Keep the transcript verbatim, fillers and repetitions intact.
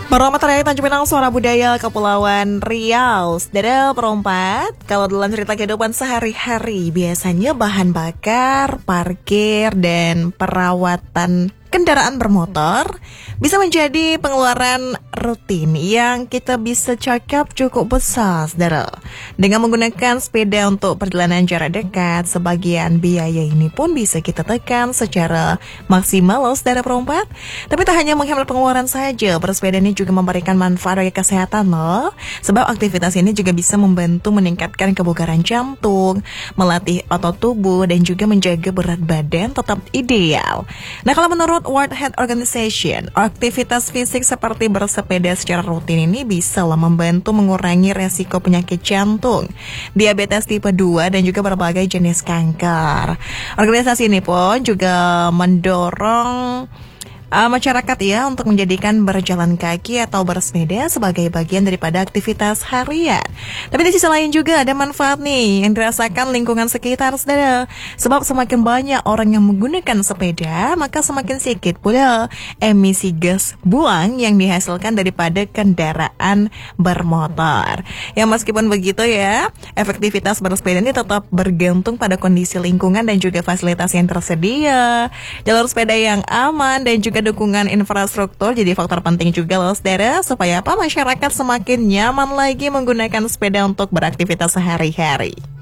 Merawat Raya Tanjung Pinang, suara budaya Kepulauan Riau. Saudara perempat, kalau dalam cerita kehidupan sehari-hari, biasanya bahan bakar, parkir, dan perawatan kendaraan bermotor bisa menjadi pengeluaran rutin yang kita bisa cakap cukup besar, saudara. Dengan menggunakan sepeda untuk perjalanan jarak dekat, sebagian biaya ini pun bisa kita tekan secara maksimal loh, saudara perempat. Tapi tak hanya menghemat pengeluaran saja, bersepeda ini juga memberikan manfaat bagi kesehatan loh. Sebab aktivitas ini juga bisa membantu meningkatkan kebugaran jantung, melatih otot tubuh, dan juga menjaga berat badan tetap ideal. Nah, kalau menurut World Health Organization, aktivitas fisik seperti bersepeda secara rutin ini bisa lah membantu mengurangi resiko penyakit jantung, diabetes tipe dua, dan juga berbagai jenis kanker. Organisasi ini pun juga mendorong Uh, masyarakat ya untuk menjadikan berjalan kaki atau bersepeda sebagai bagian daripada aktivitas harian. Tapi di sisi lain juga ada manfaat nih yang dirasakan lingkungan sekitar, saudara. Sebab semakin banyak orang yang menggunakan sepeda, maka semakin sedikit pula emisi gas buang yang dihasilkan daripada kendaraan bermotor. Ya, meskipun begitu ya, efektivitas bersepeda ini tetap bergantung pada kondisi lingkungan dan juga fasilitas yang tersedia. Jalur sepeda yang aman dan juga dukungan infrastruktur jadi faktor penting juga loh, saudara, supaya apa masyarakat semakin nyaman lagi menggunakan sepeda untuk beraktivitas sehari-hari.